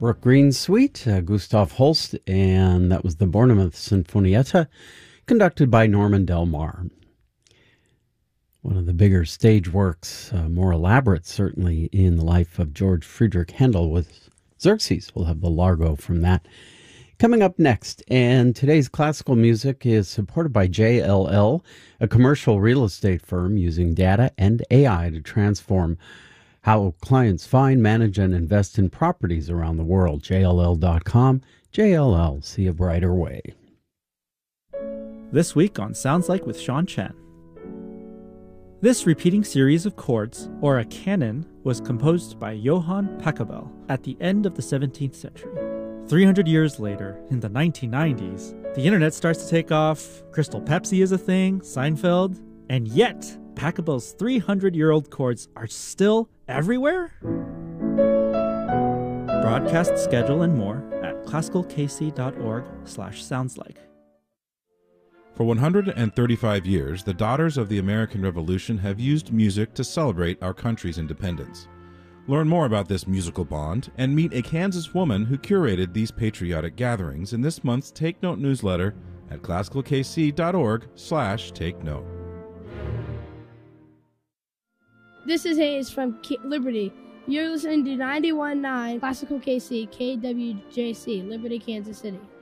Brooke Green's suite, Gustav Holst, and that was the Bournemouth Sinfonietta, conducted by Norman Del Mar. One of the bigger stage works, more elaborate certainly in the life of George Friedrich Handel with Xerxes. We'll have the Largo from that coming up next. And today's classical music is supported by JLL, a commercial real estate firm using data and AI to transform how clients find, manage, and invest in properties around the world. JLL.com. JLL, see a brighter way. This week on Sounds Like with Sean Chen. This repeating series of chords, or a canon, was composed by Johann Pachelbel at the end of the 17th century. 300 years later, in the 1990s, the internet starts to take off, Crystal Pepsi is a thing, Seinfeld, and yet Pachelbel's 300-year-old chords are still everywhere? Broadcast schedule and more at classicalkc.org/soundslike. For 135 years, the Daughters of the American Revolution have used music to celebrate our country's independence. Learn more about this musical bond and meet a Kansas woman who curated these patriotic gatherings in this month's Take Note newsletter at classicalkc.org/takenote. This is Hayes from Liberty. You're listening to 91.9 Classical KC, KWJC, Liberty, Kansas City.